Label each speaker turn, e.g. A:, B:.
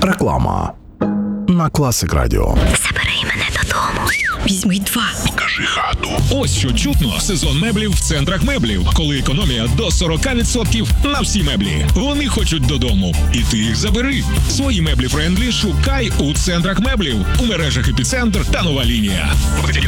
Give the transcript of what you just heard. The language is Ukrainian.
A: Реклама на Класик Радіо.
B: Забери мене додому. Візьми 2.
A: Покажи хату.
C: Ось що чутно. Сезон меблів в центрах меблів. Коли економія до 40% на всі меблі. Вони хочуть додому. І ти їх забери. Свої меблі френдлі шукай у центрах меблів. У мережах Епіцентр та Нова Лінія.